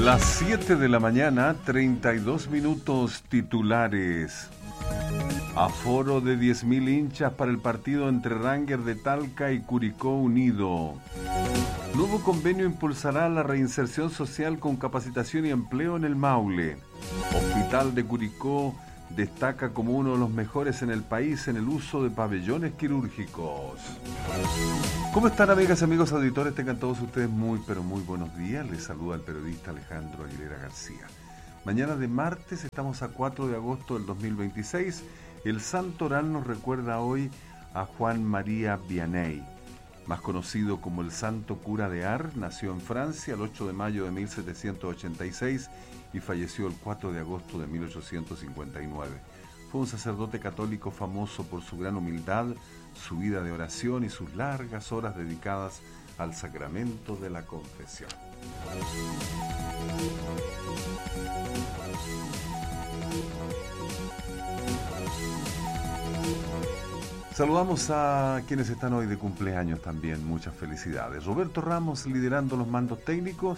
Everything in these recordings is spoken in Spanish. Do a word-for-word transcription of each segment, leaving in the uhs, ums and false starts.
Las siete de la mañana, treinta y dos minutos titulares. Aforo de diez mil hinchas para el partido entre Rangers de Talca y Curicó Unido. Nuevo convenio impulsará la reinserción social con capacitación y empleo en el Maule. Hospital de Curicó destaca como uno de los mejores en el país en el uso de pabellones quirúrgicos. ¿Cómo están, amigas y amigos auditores? Tengan todos ustedes muy, pero muy buenos días. Les saluda el periodista Alejandro Aguilera García. Mañana de martes, estamos a cuatro de agosto del dos mil veintiséis. El Santo Oral nos recuerda hoy a Juan María Vianney, más conocido como el Santo Cura de Ars. Nació en Francia el ocho de mayo de mil setecientos ochenta y seis y falleció el cuatro de agosto de mil ochocientos cincuenta y nueve. Fue un sacerdote católico famoso por su gran humildad, su vida de oración y sus largas horas dedicadas al sacramento de la confesión. Saludamos a quienes están hoy de cumpleaños también, muchas felicidades. Roberto Ramos liderando los mandos técnicos.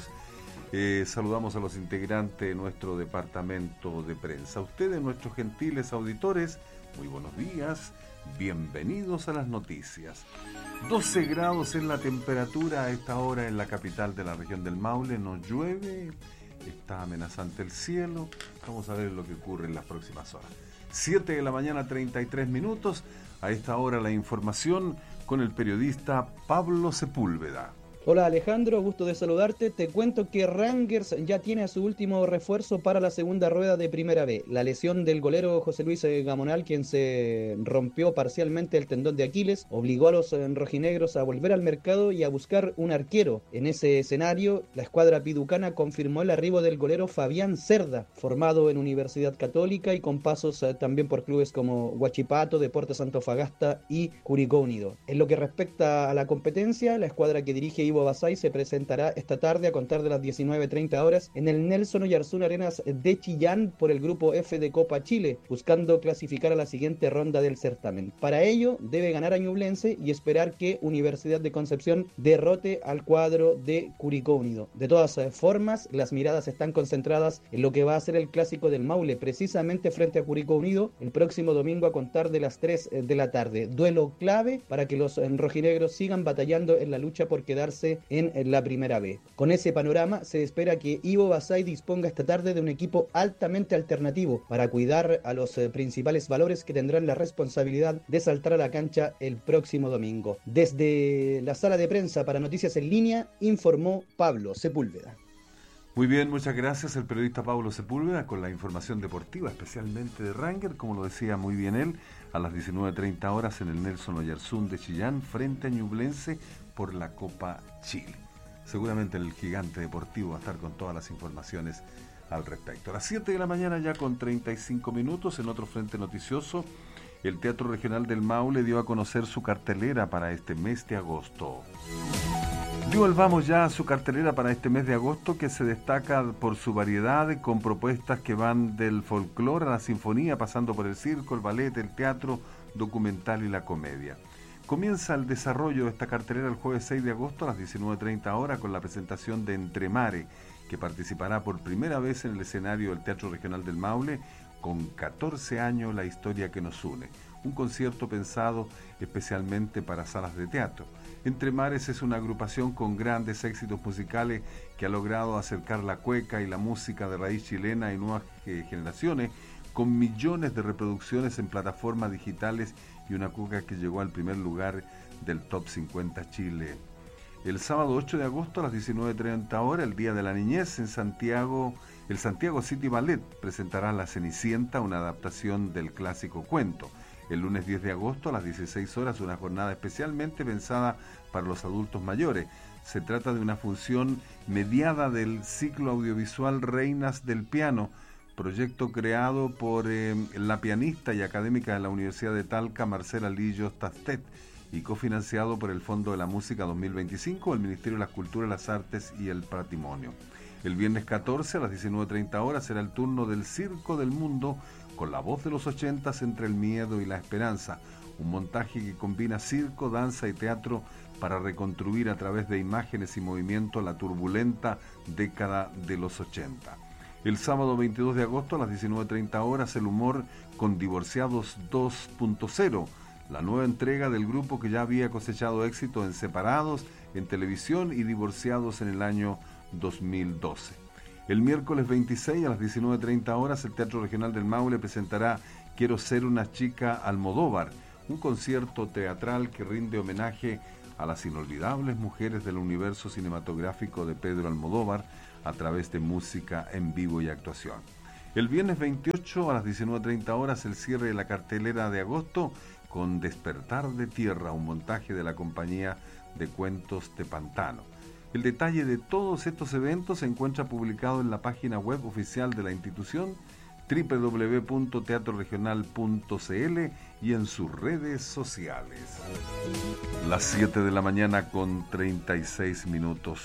Eh, saludamos a los integrantes de nuestro departamento de prensa. A ustedes, nuestros gentiles auditores, muy buenos días, bienvenidos a las noticias. doce grados en la temperatura a esta hora en la capital de la región del Maule. No llueve, está amenazante el cielo. Vamos a ver lo que ocurre en las próximas horas. siete de la mañana, treinta y tres minutos. A esta hora la información con el periodista Pablo Sepúlveda. Hola Alejandro, gusto de saludarte. Te cuento que Rangers ya tiene a su último refuerzo para la segunda rueda de Primera B. La lesión del golero José Luis Gamonal, quien se rompió parcialmente el tendón de Aquiles, obligó a los rojinegros a volver al mercado y a buscar un arquero. En ese escenario, la escuadra piducana confirmó el arribo del golero Fabián Cerda, formado en Universidad Católica y con pasos eh, también por clubes como Huachipato, Deportes Antofagasta y Curicó Unido. En lo que respecta a la competencia, la escuadra que dirige Ivo Basay se presentará esta tarde a contar de las diecinueve treinta horas en el Nelson Oyarzún Arenas de Chillán por el grupo F de Copa Chile, buscando clasificar a la siguiente ronda del certamen. Para ello debe ganar a Ñublense y esperar que Universidad de Concepción derrote al cuadro de Curicó Unido. De todas formas, las miradas están concentradas en lo que va a ser el clásico del Maule, precisamente frente a Curicó Unido, el próximo domingo a contar de las tres de la tarde. Duelo clave para que los rojinegros sigan batallando en la lucha por quedarse en la Primera B. Con ese panorama se espera que Ivo Basay disponga esta tarde de un equipo altamente alternativo para cuidar a los eh, principales valores que tendrán la responsabilidad de saltar a la cancha el próximo domingo. Desde la sala de prensa para Noticias en Línea informó Pablo Sepúlveda. Muy bien, muchas gracias el periodista Pablo Sepúlveda con la información deportiva, especialmente de Rangers, como lo decía muy bien él, a las diecinueve treinta horas en el Nelson Oyarzún de Chillán frente a Ñublense por la Copa Chile. Seguramente el gigante deportivo va a estar con todas las informaciones al respecto. A las siete de la mañana ya con treinta y cinco minutos, en otro frente noticioso, el Teatro Regional del Maule dio a conocer su cartelera para este mes de agosto. Dio el vamos ya a su cartelera para este mes de agosto, que se destaca por su variedad, con propuestas que van del folclore a la sinfonía, pasando por el circo, el ballet, el teatro, documental y la comedia. Comienza el desarrollo de esta cartelera el jueves seis de agosto a las diecinueve treinta horas con la presentación de Entre Mare, que participará por primera vez en el escenario del Teatro Regional del Maule con catorce años la historia que nos une. Un concierto pensado especialmente para salas de teatro. Entre Mares es una agrupación con grandes éxitos musicales que ha logrado acercar la cueca y la música de raíz chilena y nuevas eh, generaciones, con millones de reproducciones en plataformas digitales y una cueca que llegó al primer lugar del Top cincuenta Chile. El sábado ocho de agosto a las diecinueve treinta horas, el Día de la Niñez, en Santiago, el Santiago City Ballet presentará La Cenicienta, una adaptación del clásico cuento. El lunes diez de agosto a las dieciséis horas, una jornada especialmente pensada para los adultos mayores. Se trata de una función mediada del ciclo audiovisual Reinas del Piano, proyecto creado por eh, la pianista y académica de la Universidad de Talca, Marcela Lillos Tastet, y cofinanciado por el Fondo de la Música dos mil veinticinco, el Ministerio de las Culturas, las Artes y el Patrimonio. El viernes catorce a las diecinueve treinta horas será el turno del Circo del Mundo, con la voz de los ochentas entre el miedo y la esperanza, un montaje que combina circo, danza y teatro para reconstruir a través de imágenes y movimiento la turbulenta década de los ochenta. El sábado veintidós de agosto a las diecinueve treinta horas, El Humor con Divorciados dos punto cero, la nueva entrega del grupo que ya había cosechado éxito en Separados, en televisión y Divorciados en el año dos mil doce. El miércoles veintiséis a las diecinueve treinta horas, el Teatro Regional del Maule presentará Quiero ser una chica Almodóvar, un concierto teatral que rinde homenaje a las inolvidables mujeres del universo cinematográfico de Pedro Almodóvar a través de música en vivo y actuación. El viernes veintiocho a las diecinueve treinta horas, el cierre de la cartelera de agosto con Despertar de Tierra, un montaje de la compañía de cuentos de Pantano. El detalle de todos estos eventos se encuentra publicado en la página web oficial de la institución doble u doble u doble u punto teatro regional punto c l y en sus redes sociales. Las siete de la mañana con treinta y seis minutos.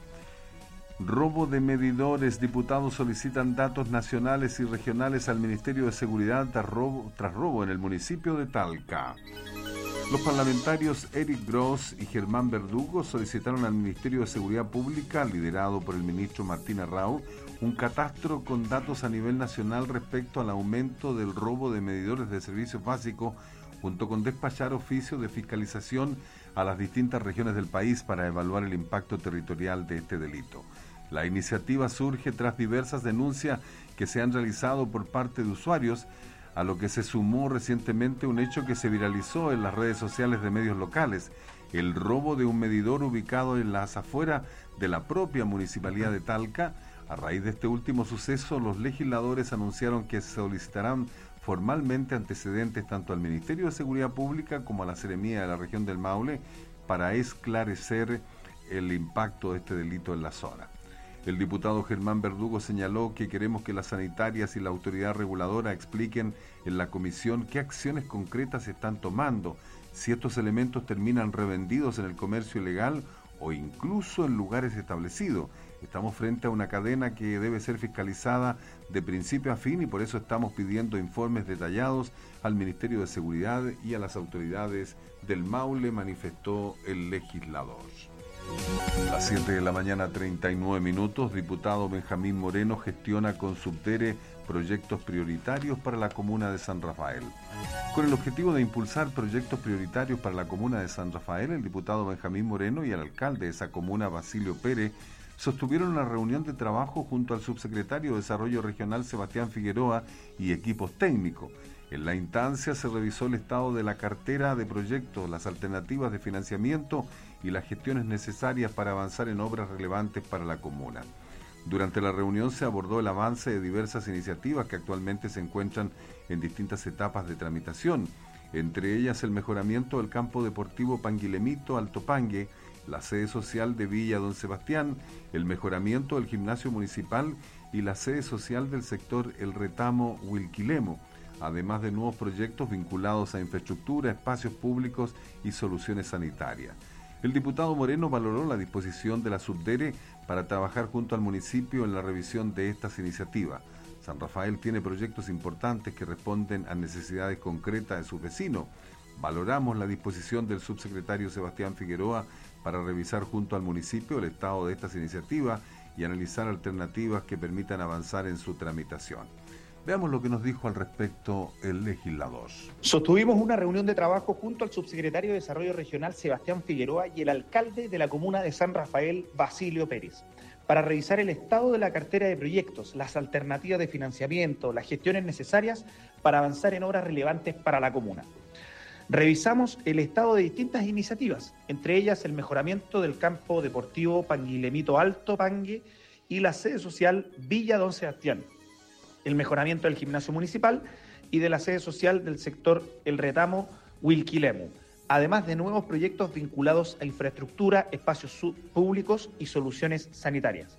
Robo de medidores. Diputados solicitan datos nacionales y regionales al Ministerio de Seguridad tras robo, tras robo en el municipio de Talca. Los parlamentarios Eric Gross y Germán Verdugo solicitaron al Ministerio de Seguridad Pública, liderado por el ministro Martín Arrau, un catastro con datos a nivel nacional respecto al aumento del robo de medidores de servicios básicos, junto con despachar oficios de fiscalización a las distintas regiones del país para evaluar el impacto territorial de este delito. La iniciativa surge tras diversas denuncias que se han realizado por parte de usuarios, a lo que se sumó recientemente un hecho que se viralizó en las redes sociales de medios locales: el robo de un medidor ubicado en las afueras de la propia municipalidad de Talca. A raíz de este último suceso, los legisladores anunciaron que solicitarán formalmente antecedentes tanto al Ministerio de Seguridad Pública como a la Seremía de la región del Maule para esclarecer el impacto de este delito en la zona. El diputado Germán Verdugo señaló que queremos que las sanitarias y la autoridad reguladora expliquen en la comisión qué acciones concretas se están tomando, si estos elementos terminan revendidos en el comercio ilegal o incluso en lugares establecidos. Estamos frente a una cadena que debe ser fiscalizada de principio a fin y por eso estamos pidiendo informes detallados al Ministerio de Seguridad y a las autoridades del Maule, manifestó el legislador. Las siete de la mañana, treinta y nueve minutos. Diputado Benjamín Moreno gestiona con Subdere proyectos prioritarios para la comuna de San Rafael. Con el objetivo de impulsar proyectos prioritarios para la comuna de San Rafael, el diputado Benjamín Moreno y el alcalde de esa comuna, Basilio Pérez, sostuvieron una reunión de trabajo junto al subsecretario de Desarrollo Regional, Sebastián Figueroa, y equipos técnicos. En la instancia se revisó el estado de la cartera de proyectos, las alternativas de financiamiento y las gestiones necesarias para avanzar en obras relevantes para la comuna. Durante la reunión se abordó el avance de diversas iniciativas que actualmente se encuentran en distintas etapas de tramitación, entre ellas el mejoramiento del campo deportivo Panguilemito Alto Pangue, la sede social de Villa Don Sebastián, el mejoramiento del gimnasio municipal y la sede social del sector El Retamo Huilquilemo, además de nuevos proyectos vinculados a infraestructura, espacios públicos y soluciones sanitarias. El diputado Moreno valoró la disposición de la Subdere para trabajar junto al municipio en la revisión de estas iniciativas. San Rafael tiene proyectos importantes que responden a necesidades concretas de sus vecinos. Valoramos la disposición del subsecretario Sebastián Figueroa para revisar junto al municipio el estado de estas iniciativas y analizar alternativas que permitan avanzar en su tramitación. Veamos lo que nos dijo al respecto el legislador. Sostuvimos una reunión de trabajo junto al subsecretario de Desarrollo Regional Sebastián Figueroa y el alcalde de la comuna de San Rafael, Basilio Pérez, para revisar el estado de la cartera de proyectos, las alternativas de financiamiento, las gestiones necesarias para avanzar en obras relevantes para la comuna. Revisamos el estado de distintas iniciativas, entre ellas el mejoramiento del campo deportivo Panguilemito Alto Pangue y la sede social Villa Don Sebastián, el mejoramiento del gimnasio municipal y de la sede social del sector El Retamo Huilquilemo, además de nuevos proyectos vinculados a infraestructura, espacios públicos y soluciones sanitarias.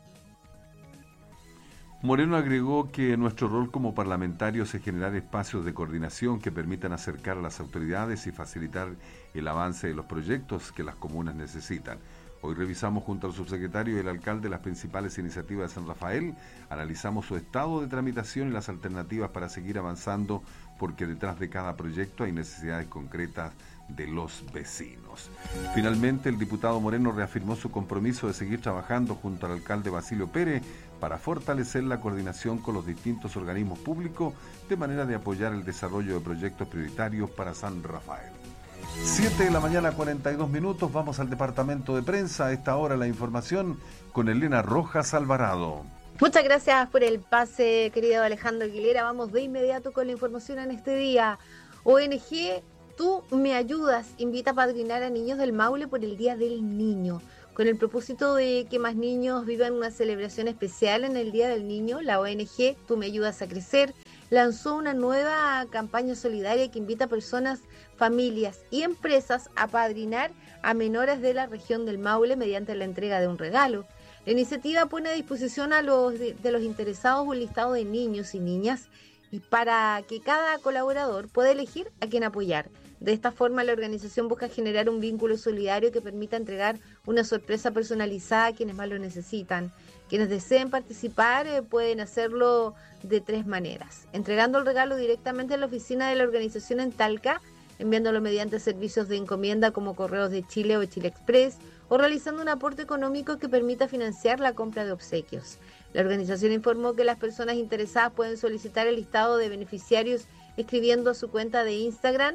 Moreno agregó que nuestro rol como parlamentarios es generar espacios de coordinación que permitan acercar a las autoridades y facilitar el avance de los proyectos que las comunas necesitan. Hoy revisamos junto al subsecretario y el alcalde las principales iniciativas de San Rafael, analizamos su estado de tramitación y las alternativas para seguir avanzando, porque detrás de cada proyecto hay necesidades concretas de los vecinos. Finalmente, el diputado Moreno reafirmó su compromiso de seguir trabajando junto al alcalde Basilio Pérez para fortalecer la coordinación con los distintos organismos públicos de manera de apoyar el desarrollo de proyectos prioritarios para San Rafael. siete de la mañana, cuarenta y dos minutos, vamos al departamento de prensa. A esta hora la información con Elena Rojas Alvarado. Muchas gracias por el pase, querido Alejandro Aguilera. Vamos de inmediato con la información en este día. O N G Tú Me Ayudas invita a padrinar a niños del Maule por el Día del Niño. Con el propósito de que más niños vivan una celebración especial en el Día del Niño, la O N G Tú Me Ayudas a Crecer lanzó una nueva campaña solidaria que invita a personas, familias y empresas a padrinar a menores de la región del Maule mediante la entrega de un regalo. La iniciativa pone a disposición a los de, de los interesados un listado de niños y niñas y para que cada colaborador pueda elegir a quién apoyar. De esta forma, la organización busca generar un vínculo solidario que permita entregar una sorpresa personalizada a quienes más lo necesitan. Quienes deseen participar eh, pueden hacerlo de tres maneras: entregando el regalo directamente a la oficina de la organización en Talca, enviándolo mediante servicios de encomienda como Correos de Chile o Chile Express, o realizando un aporte económico que permita financiar la compra de obsequios. La organización informó que las personas interesadas pueden solicitar el listado de beneficiarios escribiendo a su cuenta de Instagram,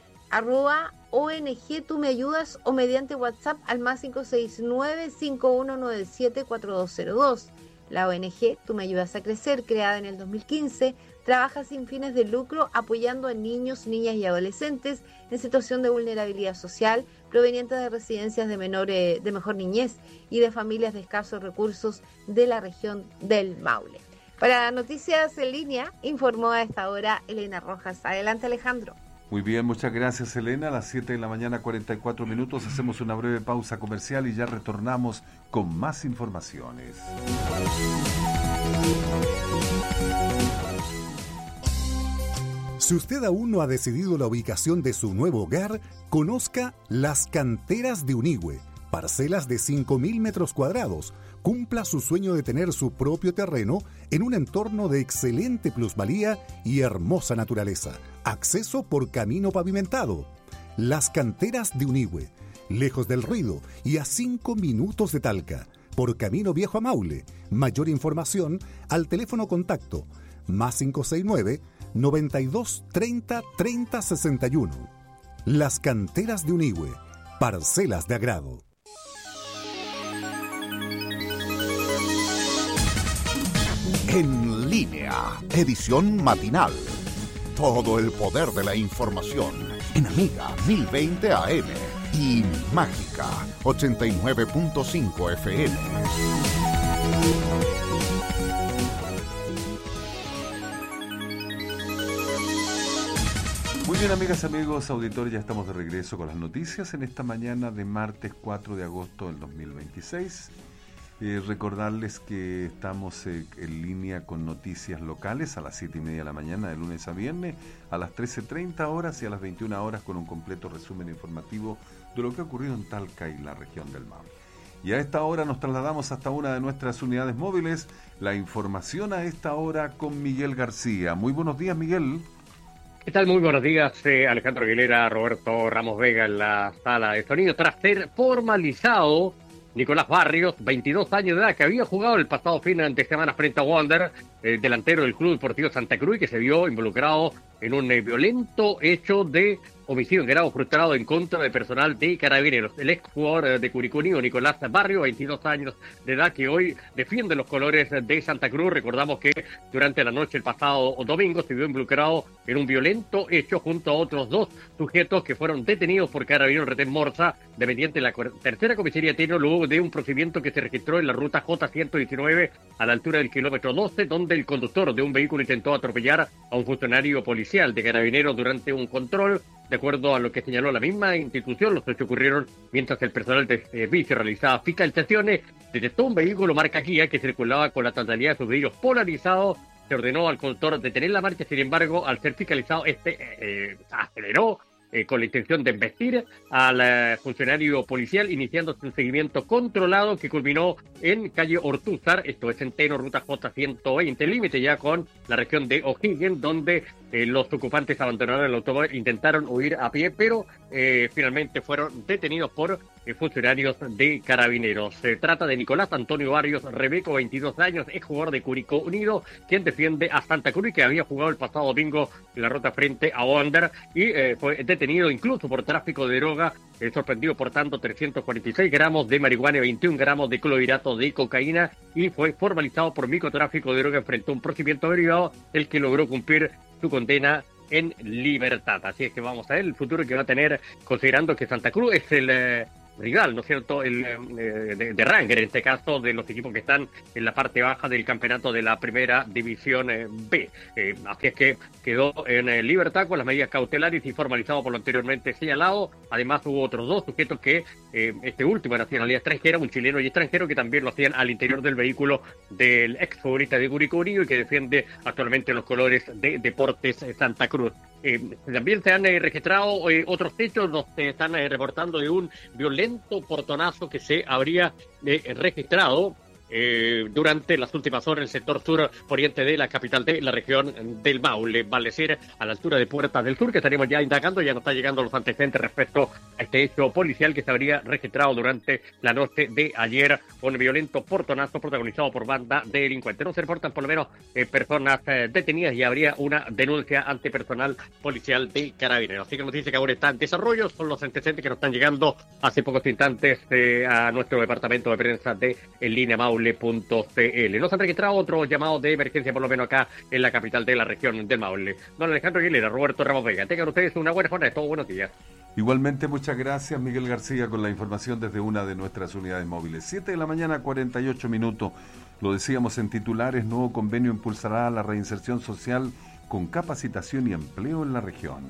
arroba O N G Tú Me Ayudas, o mediante WhatsApp al más cinco seis nueve, cinco uno nueve siete, cuatro dos cero dos. La O N G Tú Me Ayudas a Crecer, creada en el dos mil quince, trabaja sin fines de lucro apoyando a niños, niñas y adolescentes en situación de vulnerabilidad social provenientes de residencias de, menores, de mejor niñez y de familias de escasos recursos de la región del Maule. Para Noticias en Línea, informó a esta hora Elena Rojas. Adelante, Alejandro. Muy bien, muchas gracias, Elena. A las siete de la mañana, cuarenta y cuatro minutos, hacemos una breve pausa comercial y ya retornamos con más informaciones. Si usted aún no ha decidido la ubicación de su nuevo hogar, conozca Las Canteras de Unigüe, parcelas de cinco mil metros cuadrados. Cumpla su sueño de tener su propio terreno en un entorno de excelente plusvalía y hermosa naturaleza. Acceso por camino pavimentado. Las Canteras de Unigüe, lejos del ruido y a cinco minutos de Talca, por camino viejo a Maule. Mayor información al teléfono contacto más cinco seis nueve, noventa y dos, treinta, treinta, sesenta y uno. Las Canteras de Unigüe, parcelas de agrado. En línea, edición matinal. Todo el poder de la información en Amiga mil veinte A M y Mágica ochenta y nueve punto cinco F M. Muy bien, amigas, amigos, auditores, ya estamos de regreso con las noticias en esta mañana de martes cuatro de agosto del dos mil veintiséis. Eh, recordarles que estamos eh, en línea con noticias locales a las siete y media de la mañana de lunes a viernes, a las trece treinta horas y a las veintiuna horas con un completo resumen informativo de lo que ha ocurrido en Talca y la región del Maule. Y a esta hora nos trasladamos hasta una de nuestras unidades móviles. La información a esta hora con Miguel García. Muy buenos días, Miguel. ¿Qué tal? Muy buenos días, eh, Alejandro Aguilera, Roberto Ramos Vega en la sala de sonido. Tras ser formalizado, Nicolás Barrios, veintidós años de edad, que había jugado el pasado fin de semana frente a Wander, el delantero del Club Deportivo Santa Cruz, y que se vio involucrado en un eh, violento hecho de homicidio en grado frustrado en contra de personal de Carabineros. El exjugador de Curicunio, Nicolás Barrios, veintidós años de edad, que hoy defiende los colores de Santa Cruz. Recordamos que durante la noche el pasado domingo se vio involucrado en un violento hecho junto a otros dos sujetos que fueron detenidos por Carabineros Retén Morsa, dependiente de la tercera comisaría Teno, luego de un procedimiento que se registró en la ruta J ciento diecinueve a la altura del kilómetro doce, donde el conductor de un vehículo intentó atropellar a un funcionario policial de Carabineros durante un control. De acuerdo a lo que señaló la misma institución, los hechos ocurrieron mientras el personal de servicio realizaba fiscalizaciones, detectó un vehículo marca Kia que circulaba con la totalidad de sus vidrios polarizados. Se ordenó al conductor detener la marcha, sin embargo, al ser fiscalizado, este eh, aceleró eh, con la intención de embestir al eh, funcionario policial, iniciando un seguimiento controlado que culminó en calle Ortúzar, esto es en Teno, ruta J ciento veinte, límite ya con la región de O'Higgins, donde eh, los ocupantes abandonaron el automóvil, intentaron huir a pie, pero eh, finalmente fueron detenidos por eh, funcionarios de Carabineros. Se trata de Nicolás Antonio Barrios Rebeco, veintidós años, ex jugador de Curicó Unido, quien defiende a Santa Cruz y que había jugado el pasado domingo en la ruta frente a Wander y eh, fue detenido incluso por tráfico de droga, eh, sorprendido portando trescientos cuarenta y seis gramos de marihuana y veintiún gramos de clorhidrato de cocaína y fue formalizado por microtráfico de droga. Enfrentó un procedimiento derivado, el que logró cumplir su condena en libertad. Así es que vamos a ver el futuro que va a tener, considerando que Santa Cruz es el eh, rival, ¿no es cierto?, el eh, de, de Ranger, en este caso, de los equipos que están en la parte baja del campeonato de la primera división eh, B. Eh, así es que quedó en eh, libertad con las medidas cautelares y formalizado por lo anteriormente señalado. Además, hubo otros dos sujetos que, eh, este último de nacionalidad extranjera, un chileno y extranjero, que también lo hacían al interior del vehículo del ex futbolista de Curicó Unido y que defiende actualmente los colores de Deportes Santa Cruz. Eh, también se han eh, registrado eh, otros hechos, nos eh, están eh, reportando de un violento portonazo que se habría eh, registrado Eh, durante las últimas horas en el sector sur poniente de la capital de la región del Maule, vale decir, a la altura de Puerta del Sur, que estaríamos ya indagando, ya nos están llegando los antecedentes respecto a este hecho policial que se habría registrado durante la noche de ayer, un violento portonazo protagonizado por banda de delincuentes. No se reportan por lo menos eh, personas eh, detenidas y habría una denuncia ante personal policial de Carabineros. Así que nos dice que ahora está en desarrollo, son los antecedentes que nos están llegando hace pocos instantes eh, a nuestro departamento de prensa de En Línea Maule punto c l. Nos han registrado otros llamados de emergencia, por lo menos acá en la capital de la región del Maule. Don Alejandro Aguilera, Roberto Ramos Vega, tengan ustedes una buena jornada. Todos buenos días. Igualmente, muchas gracias, Miguel García, con la información desde una de nuestras unidades móviles. siete de la mañana, cuarenta y ocho minutos. Lo decíamos en titulares, nuevo convenio impulsará la reinserción social con capacitación y empleo en la región.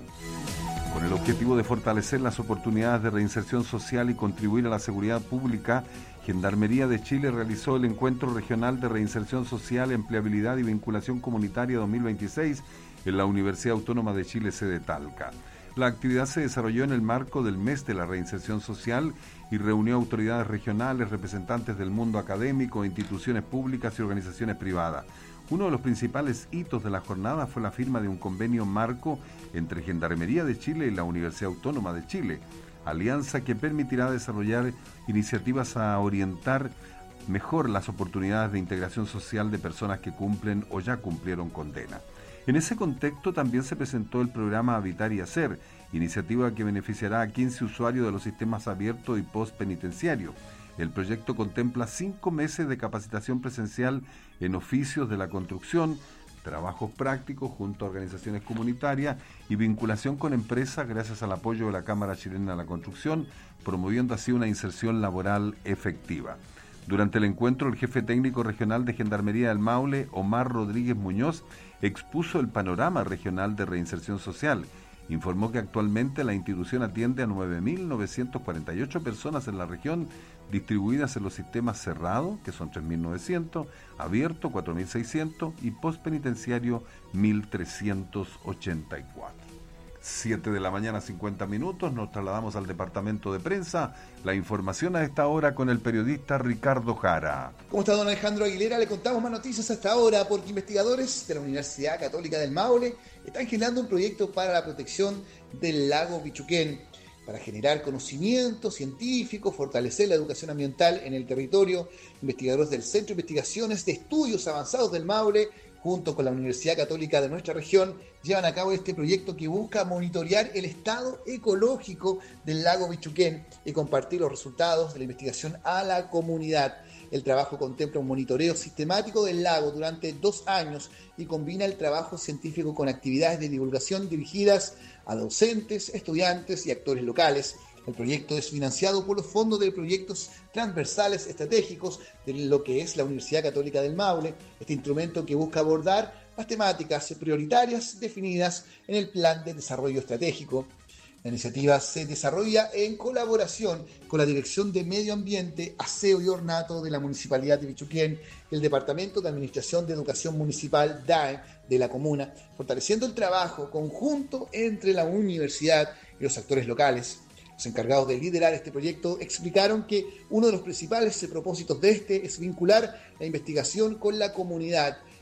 Con el objetivo de fortalecer las oportunidades de reinserción social y contribuir a la seguridad pública, Gendarmería de Chile realizó el Encuentro Regional de Reinserción Social, Empleabilidad y Vinculación Comunitaria dos mil veintiséis en la Universidad Autónoma de Chile, sede Talca. La actividad se desarrolló en el marco del Mes de la Reinserción Social y reunió autoridades regionales, representantes del mundo académico, instituciones públicas y organizaciones privadas. Uno de los principales hitos de la jornada fue la firma de un convenio marco entre Gendarmería de Chile y la Universidad Autónoma de Chile, alianza que permitirá desarrollar iniciativas a orientar mejor las oportunidades de integración social de personas que cumplen o ya cumplieron condena. En ese contexto también se presentó el programa Habitar y Hacer, iniciativa que beneficiará a quince usuarios de los sistemas abierto y postpenitenciario. El proyecto contempla cinco meses de capacitación presencial en oficios de la construcción, trabajos prácticos junto a organizaciones comunitarias y vinculación con empresas gracias al apoyo de la Cámara Chilena de la Construcción, promoviendo así una inserción laboral efectiva. Durante el encuentro, el jefe técnico regional de Gendarmería del Maule, Omar Rodríguez Muñoz, expuso el panorama regional de reinserción social. Informó que actualmente la institución atiende a nueve mil novecientas cuarenta y ocho personas en la región, distribuidas en los sistemas cerrados, que son tres mil novecientos, abierto cuatro mil seiscientos y postpenitenciario mil trescientos ochenta y cuatro. siete de la mañana, cincuenta minutos, nos trasladamos al departamento de prensa. La información a esta hora con el periodista Ricardo Jara. ¿Cómo está don Alejandro Aguilera? Le contamos más noticias hasta ahora porque investigadores de la Universidad Católica del Maule están generando un proyecto para la protección del lago Pichuquén, para generar conocimiento científico, fortalecer la educación ambiental en el territorio. Investigadores del Centro de Investigaciones de Estudios Avanzados del Maule, junto con la Universidad Católica de nuestra región, llevan a cabo este proyecto que busca monitorear el estado ecológico del lago Pichuquén y compartir los resultados de la investigación a la comunidad. El trabajo contempla un monitoreo sistemático del lago durante dos años y combina el trabajo científico con actividades de divulgación dirigidas a docentes, estudiantes y actores locales. El proyecto es financiado por los fondos de proyectos transversales estratégicos de lo que es la Universidad Católica del Maule, este instrumento que busca abordar las temáticas prioritarias definidas en el Plan de Desarrollo Estratégico. La iniciativa se desarrolla en colaboración con la Dirección de Medio Ambiente, Aseo y Ornato de la Municipalidad de Pichuquén y el Departamento de Administración de Educación Municipal D A E de la comuna, fortaleciendo el trabajo conjunto entre la universidad y los actores locales. Los encargados de liderar este proyecto explicaron que uno de los principales propósitos de este es vincular la investigación con la comunidad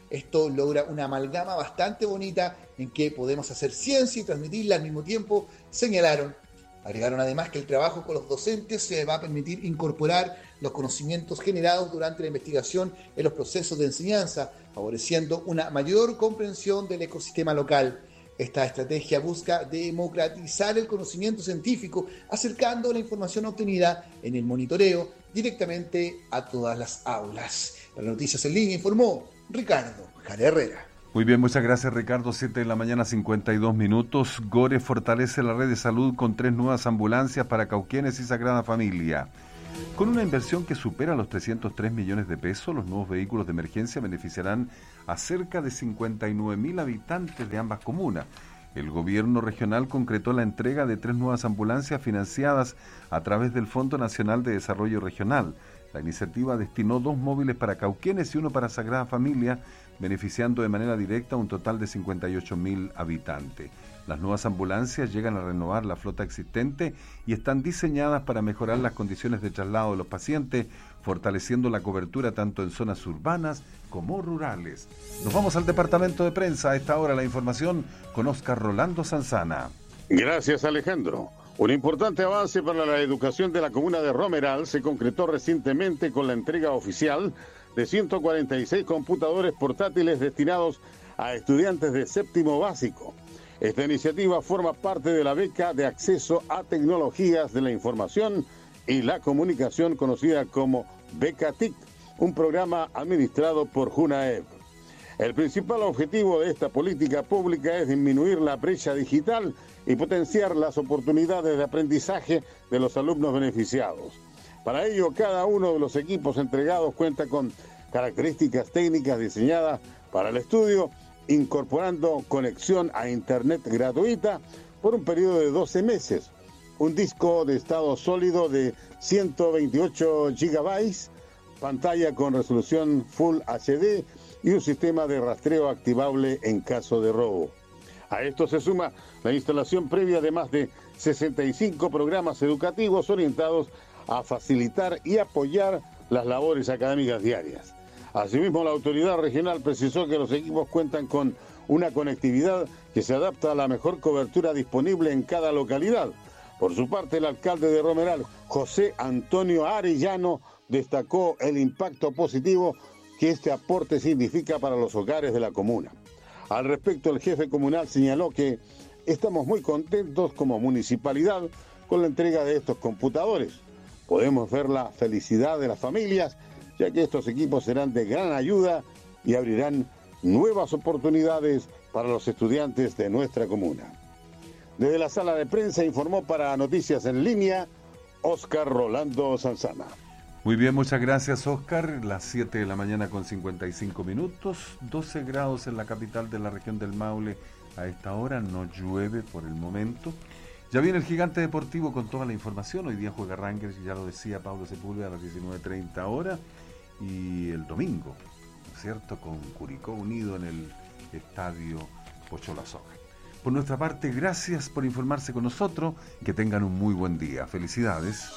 Esto logra una amalgama bastante bonita en que podemos hacer ciencia y transmitirla al mismo tiempo, señalaron. Agregaron además que el trabajo con los docentes se va a permitir incorporar los conocimientos generados durante la investigación en los procesos de enseñanza, favoreciendo una mayor comprensión del ecosistema local. Esta estrategia busca democratizar el conocimiento científico, acercando la información obtenida en el monitoreo directamente a todas las aulas. Para Noticias en Línea informó Ricardo Jara Herrera. Muy bien, muchas gracias Ricardo. siete de la mañana, cincuenta y dos minutos. Gore fortalece la red de salud con tres nuevas ambulancias para Cauquenes y Sagrada Familia. Con una inversión que supera los trescientos tres millones de pesos, los nuevos vehículos de emergencia beneficiarán a cerca de cincuenta y nueve mil habitantes de ambas comunas. El gobierno regional concretó la entrega de tres nuevas ambulancias financiadas a través del Fondo Nacional de Desarrollo Regional. La iniciativa destinó dos móviles para Cauquenes y uno para Sagrada Familia, beneficiando de manera directa a un total de cincuenta y ocho mil habitantes. Las nuevas ambulancias llegan a renovar la flota existente y están diseñadas para mejorar las condiciones de traslado de los pacientes, fortaleciendo la cobertura tanto en zonas urbanas como rurales. Nos vamos al departamento de prensa. A esta hora la información con Óscar Rolando Sanzana. Gracias, Alejandro. Un importante avance para la educación de la comuna de Romeral se concretó recientemente con la entrega oficial de ciento cuarenta y seis computadores portátiles destinados a estudiantes de séptimo básico. Esta iniciativa forma parte de la beca de acceso a tecnologías de la información y la comunicación conocida como Beca T I C, un programa administrado por JUNAEB. El principal objetivo de esta política pública es disminuir la brecha digital y potenciar las oportunidades de aprendizaje de los alumnos beneficiados. Para ello, cada uno de los equipos entregados cuenta con características técnicas diseñadas para el estudio, incorporando conexión a Internet gratuita por un periodo de doce meses, un disco de estado sólido de ciento veintiocho gigabytes, pantalla con resolución Full H D y un sistema de rastreo activable en caso de robo. A esto se suma la instalación previa de más de sesenta y cinco programas educativos orientados a facilitar y apoyar las labores académicas diarias. Asimismo, la autoridad regional precisó que los equipos cuentan con una conectividad que se adapta a la mejor cobertura disponible en cada localidad. Por su parte, el alcalde de Romeral, José Antonio Arellano, destacó el impacto positivo que este aporte significa para los hogares de la comuna. Al respecto, el jefe comunal señaló que estamos muy contentos como municipalidad con la entrega de estos computadores. Podemos ver la felicidad de las familias, ya que estos equipos serán de gran ayuda y abrirán nuevas oportunidades para los estudiantes de nuestra comuna. Desde la sala de prensa informó para Noticias en Línea, Óscar Rolando Sanzana. Muy bien, muchas gracias, Óscar. Las siete de la mañana con cincuenta y cinco minutos, doce grados en la capital de la región del Maule. A esta hora no llueve por el momento. Ya viene el Gigante Deportivo con toda la información. Hoy día juega Rangers, ya lo decía Pablo Sepúlveda, a las diecinueve treinta horas. Y el domingo, ¿no es cierto?, con Curicó Unido en el estadio Pochola Soja. Por nuestra parte, gracias por informarse con nosotros. Que tengan un muy buen día. Felicidades.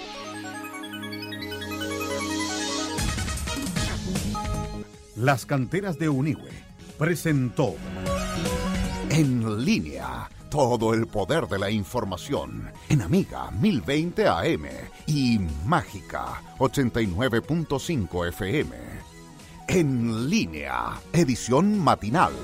Las Canteras de Unigüe presentó En Línea, todo el poder de la información en Amiga mil veinte A M y Mágica ochenta y nueve punto cinco F M. En Línea, edición matinal.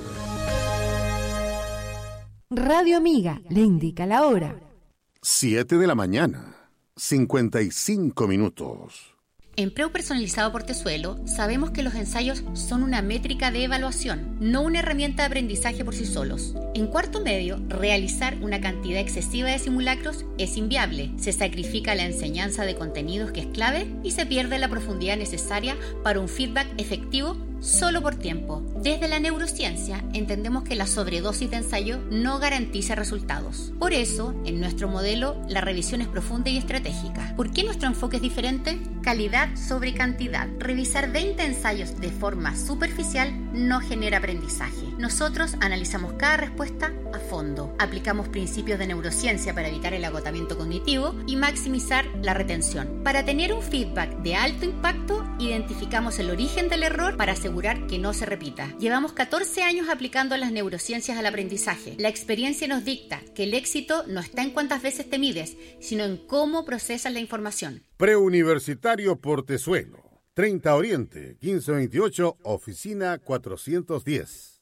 Radio Amiga le indica la hora. siete de la mañana, cincuenta y cinco minutos. En Preu Personalizado Portezuelo sabemos que los ensayos son una métrica de evaluación, no una herramienta de aprendizaje por sí solos. En cuarto medio, realizar una cantidad excesiva de simulacros es inviable. Se sacrifica la enseñanza de contenidos que es clave y se pierde la profundidad necesaria para un feedback efectivo solo por tiempo. Desde la neurociencia entendemos que la sobredosis de ensayo no garantiza resultados. Por eso, en nuestro modelo, la revisión es profunda y estratégica. ¿Por qué nuestro enfoque es diferente? Calidad sobre cantidad. Revisar veinte ensayos de forma superficial no genera aprendizaje. Nosotros analizamos cada respuesta a fondo. Aplicamos principios de neurociencia para evitar el agotamiento cognitivo y maximizar la retención. Para tener un feedback de alto impacto, identificamos el origen del error para asegurar asegurar que no se repita. Llevamos catorce años aplicando las neurociencias al aprendizaje. La experiencia nos dicta que el éxito no está en cuántas veces te mides, sino en cómo procesas la información. Preuniversitario Portezuelo, treinta Oriente, quince veintiocho, oficina cuatrocientos diez.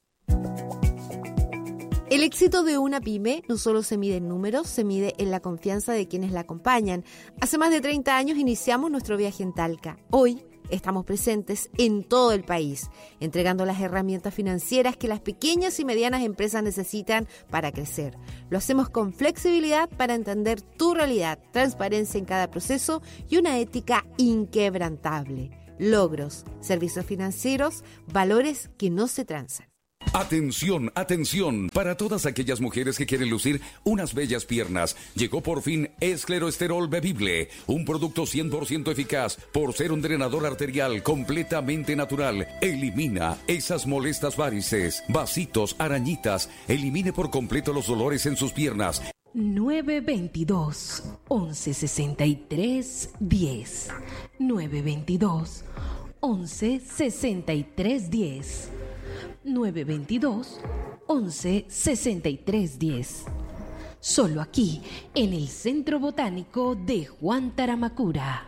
El éxito de una pyme no solo se mide en números, se mide en la confianza de quienes la acompañan. Hace más de treinta años iniciamos nuestro viaje en Talca. Hoy estamos presentes en todo el país, entregando las herramientas financieras que las pequeñas y medianas empresas necesitan para crecer. Lo hacemos con flexibilidad para entender tu realidad, transparencia en cada proceso y una ética inquebrantable. Logros, servicios financieros, valores que no se transan. Atención, atención, para todas aquellas mujeres que quieren lucir unas bellas piernas, llegó por fin Escleroesterol Bebible, un producto cien por ciento eficaz por ser un drenador arterial completamente natural. Elimina esas molestas varices, vasitos, arañitas, elimine por completo los dolores en sus piernas. nueve veintidós, once sesenta y tres, diez. nueve veintidós, once sesenta y tres, diez. nueve veintidós, once sesenta y tres, diez. Solo aquí, en el Centro Botánico de Juan Taramacura.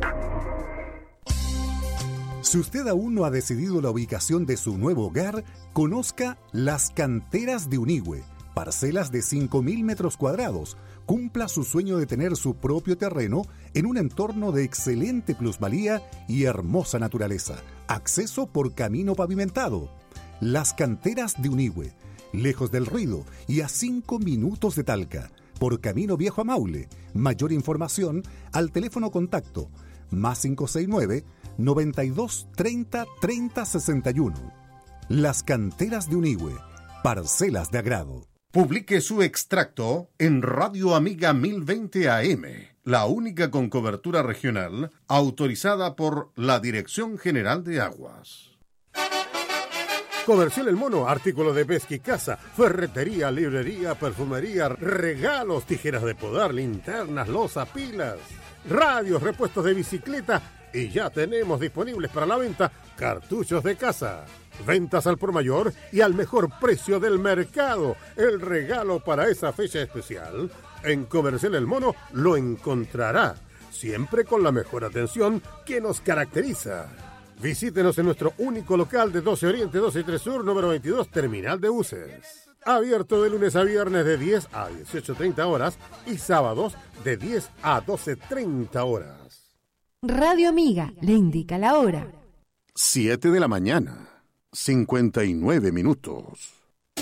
Si usted aún no ha decidido la ubicación de su nuevo hogar, conozca Las Canteras de Unigüe, parcelas de cinco mil metros cuadrados. Cumpla su sueño de tener su propio terreno en un entorno de excelente plusvalía y hermosa naturaleza. Acceso por camino pavimentado. Las Canteras de Unigüe, lejos del ruido y a cinco minutos de Talca, por Camino Viejo a Maule. Mayor información al teléfono contacto más cinco seis nueve, noventa y dos, treinta, treinta, sesenta y uno. Las Canteras de Unigüe, parcelas de agrado. Publique su extracto en Radio Amiga mil veinte A M, la única con cobertura regional autorizada por la Dirección General de Aguas. Comercial El Mono, artículos de pesca y caza, ferretería, librería, perfumería, regalos, tijeras de podar, linternas, loza, pilas, radios, repuestos de bicicleta y ya tenemos disponibles para la venta cartuchos de caza. Ventas al por mayor y al mejor precio del mercado. El regalo para esa fecha especial en Comercial El Mono lo encontrará, siempre con la mejor atención que nos caracteriza. Visítenos en nuestro único local de doce Oriente, doce y tres Sur, número veintidós, Terminal de Buses. Abierto de lunes a viernes de diez a dieciocho treinta horas y sábados de diez a doce treinta horas. Radio Amiga le indica la hora. siete de la mañana, cincuenta y nueve minutos.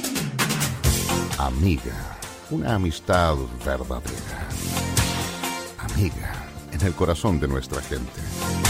Amiga, una amistad verdadera. Amiga, en el corazón de nuestra gente.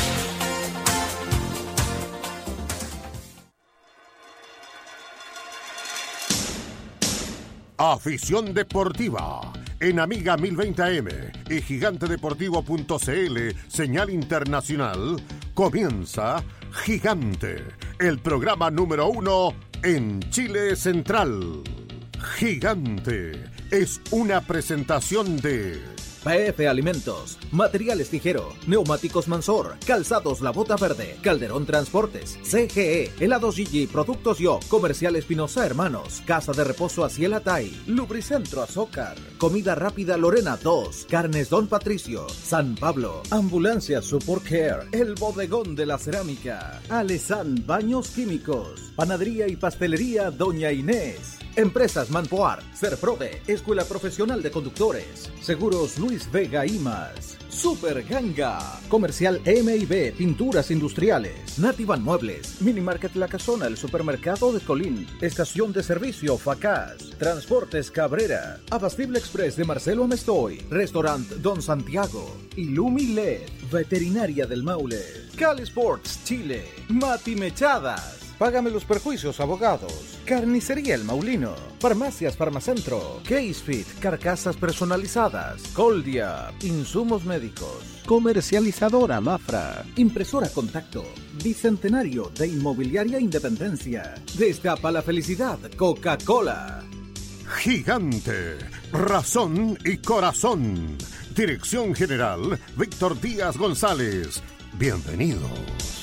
Afición Deportiva, en Amiga mil veinte A M y gigante deportivo punto c l, señal internacional, comienza Gigante, el programa número uno en Chile Central. Gigante es una presentación de P F Alimentos, Materiales Tijero, Neumáticos Mansor, Calzados La Bota Verde, Calderón Transportes, C G E, Helados Gigi, Productos Yo, Comercial Espinosa Hermanos, Casa de Reposo Aciel Tai, Lubricentro Azócar, Comida Rápida Lorena dos, Carnes Don Patricio, San Pablo, Ambulancia Support Care, El Bodegón de la Cerámica, Alesan Baños Químicos, Panadería y Pastelería Doña Inés, Empresas Manpoar, Serprove, Escuela Profesional de Conductores, Seguros Luis Vega y más, Super Ganga, Comercial M y B, Pinturas Industriales, Nativan Muebles, Mini Market La Casona, el Supermercado de Colín, Estación de Servicio Facaz, Transportes Cabrera, Abastible Express de Marcelo Amestoy, Restaurant Don Santiago, Illumi L E D, Veterinaria del Maule, Cali Sports Chile, Mati Mechadas, Págame los perjuicios, abogados. Carnicería El Maulino. Farmacias Farmacentro. Casefit, carcasas personalizadas. Coldia, insumos médicos. Comercializadora Mafra. Impresora Contacto. Bicentenario de Inmobiliaria Independencia. Destapa la felicidad, Coca-Cola. Gigante, razón y corazón. Dirección General, Víctor Díaz González. Bienvenidos.